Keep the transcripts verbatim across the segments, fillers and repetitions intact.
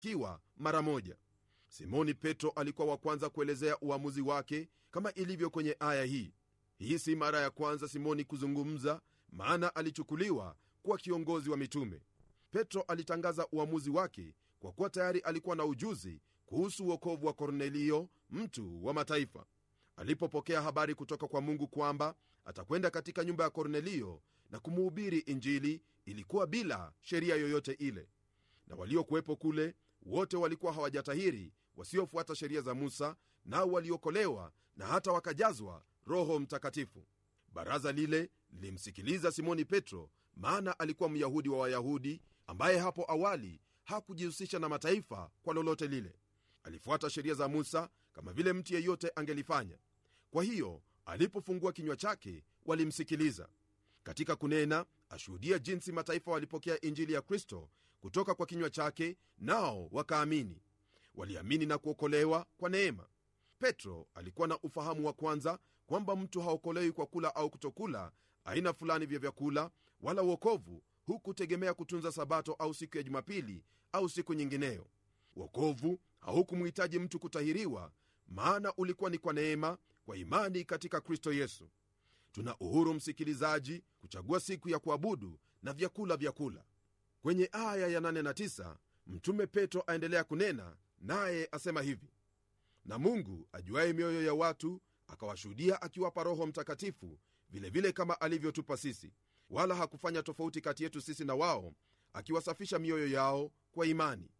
kiwa mara moja. Simoni Petro alikuwa wa kwanza kuelezea uamuzi wake kama ilivyo kwenye aya hii. Hii si mara ya kwanza Simoni kuzungumza, maana alichukuliwa kuwa kiongozi wa mitume. Petro alitangaza uamuzi wake kwa kuwa tayari alikuwa na ujuzi kuhusu wokovu wa Kornelio, mtu wa mataifa. Alipopokea habari kutoka kwa Mungu kwamba atakwenda katika nyumba ya Kornelio na kumuhubiri Injili, ilikuwa bila sheria yoyote ile, na waliokuwepo kule wote walikuwa hawajatahiri, wasiofuata sheria za Musa, nao waliokolewa na hata wakajazwa Roho Mtakatifu. Baraza lile lilimsikiliza Simoni Petro, maana alikuwa Myahudi wa Wayahudi ambaye hapo awali hakujihusisha na mataifa kwa lolote lile. Alifuata sheria za Musa kama vile mtu yeyote angelifanya. Kwa hiyo alipofungua kinywa chake walimsikiliza. Katika kunena, ashuhudia jinsi mataifa walipokea Injili ya Kristo kutoka kwa kinywa chake, nao wakaamini. Waliamini na kuokolewa kwa neema. Petro alikuwa na ufahamu wa kwanza kwamba mtu haokolewi kwa kula au kutokula aina fulani vya vyakula, wala wokovu hukutegemea kutunza Sabato au siku ya Jumapili au siku nyingineyo. Wokovu haukumhitaji mtu kutahiriwa, maana ulikuwa ni kwa neema, kwa imani katika Kristo Yesu. Tuna uhuru, msikilizaji, kuchagua siku ya kuabudu na vyakula vya kula. Kwenye aya ya nane na tisa mtume Petro aendelea kunena, naye asema hivi: na Mungu ajuaye mioyo ya watu akawashuhudia akiwapa Roho Mtakatifu vilevile vile kama alivyotupa sisi, wala hakufanya tofauti kati yetu sisi na wao, akiwasafisha mioyo yao kwa imani.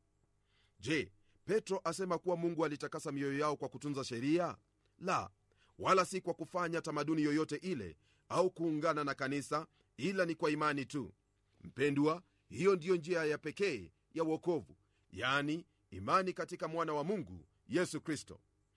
Je, Petro asema kuwa Mungu alitakasa mioyo yao kwa kutunza sheria? La, wala si kwa kufanya tamaduni yoyote ile au kuungana na kanisa, ila ni kwa imani tu. Mpendwa, hiyo ndiyo njia ya pekee ya wokovu, yani imani katika mwana wa Mungu Yesu Kristo.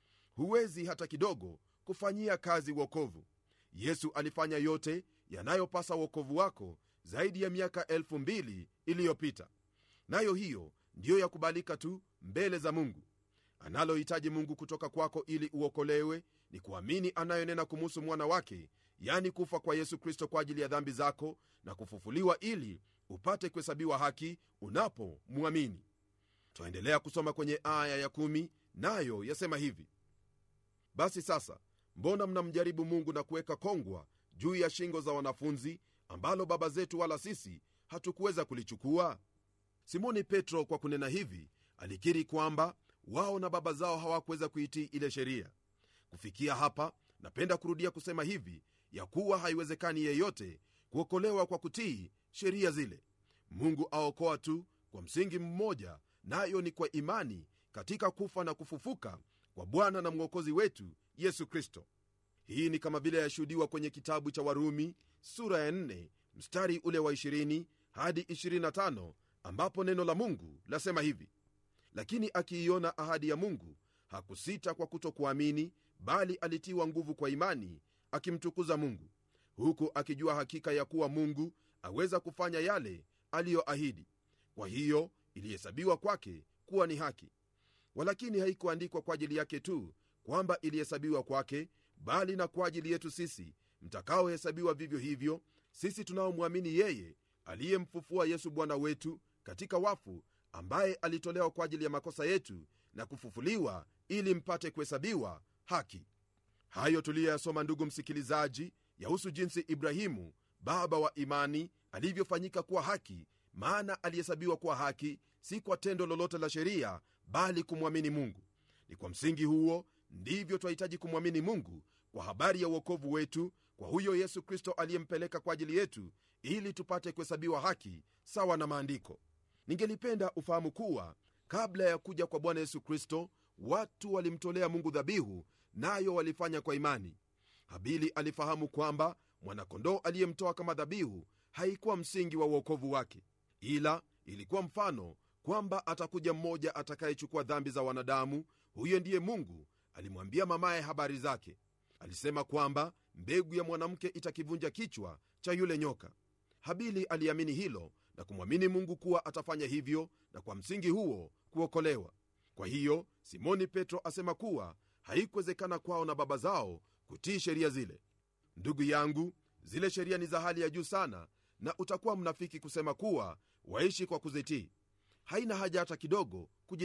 Huwezi hata kidogo kufanyia kazi wokovu. Yesu alifanya yote yanayopasa wokovu wako zaidi ya miaka elfu mbili iliyopita, nayo hiyo ndiyo ya kubalika tu mbele za Mungu. Analohitaji Mungu kutoka kwako ili uokolewe ni kuamini anayonena kumuhusu mwana wake, yani kufa kwa Yesu Kristo kwa ajili ya dhambi zako na kufufuliwa ili upate kuhesabiwa haki unapomwamini. Tuendelea kusoma kwenye aya ya kumi, nayo yasema hivi: basi sasa mbona mnamjaribu Mungu na kuweka kongwa juu ya shingo za wanafunzi, ambalo baba zetu wala sisi hatukuweza kulichukua? Simoni Petro kwa kunena hivi alikiri kwamba wao na baba zao hawakuweza kuitii ile sheria. Kufikia hapa, napenda kurudia kusema hivi ya kuwa haiwezekani yeyote kuokolewa kwa kutii sheria zile. Mungu aokoa tu kwa msingi mmoja, nayo ni kwa imani katika kufa na kufufuka kwa Bwana na Mwokozi wetu Yesu Kristo. Hii ni kama vile yashuhudiwa kwenye kitabu cha Warumi sura ya nne mstari ule wa ishirini hadi ishirini na tano, ambapo neno la Mungu lasema hivi: lakini akiiona ahadi ya Mungu hakusita kwa kutokuamini, bali alitiwa nguvu kwa imani, akimtukuza Mungu, huku akijua hakika ya kuwa Mungu aweza kufanya yale aliyoahidi. Kwa hiyo ilihesabiwa kwake kuwa ni haki. Walakini haikuandikwa kwa ajili yake tu kwamba ilihesabiwa kwake, bali na kwa ajili yetu sisi, mtakaohesabiwa vivyo hivyo, sisi tunaomwamini yeye aliyemfufua Yesu Bwana wetu katika wafu, ambaye alitolewa kwa ajili ya makosa yetu na kufufuliwa ili mpate kuhesabiwa haki. Hayo tuliyoyasoma, ndugu msikilizaji, yahusu jinsi Ibrahimu baba wa imani alivyofanyika kuwa haki, maana alihesabiwa kuwa haki si kwa tendo lolote la sheria, bali kumwamini Mungu. Ni kwa msingi huo ndivyo twahitaji kumwamini Mungu kwa habari ya wokovu wetu kwa huyo Yesu Kristo aliyempeleka kwa ajili yetu, ili tupate kuhesabiwa haki sawa na maandiko. Ningelipenda ufahamu kuwa kabla ya kuja kwa Bwana Yesu Kristo, watu walimtolea Mungu dhabihu, nayo walifanya kwa imani. Habili alifahamu kwamba mwanakondoo aliyemtoa kama dhabihu haikuwa msingi wa wokovu wake, ila ilikuwa mfano kwamba atakuja mmoja atakayechukua dhambi za wanadamu. Huyo ndiye Mungu alimwambia mamaye habari zake. Alisema kwamba mbegu ya mwanamke itakivunja kichwa cha yule nyoka. Habili aliamini hilo na kumwamini Mungu kuwa atafanya hivyo, na kwa msingi huo kuokolewa. Kwa hiyo Simoni Petro asema kuwa haikuwezekana kwao na baba zao kutii sheria zile. Ndugu yangu, zile sheria ni za hali ya juu sana, na utakuwa mnafiki kusema kuwa waishi kwa kuzitii. haina haja hata kidogo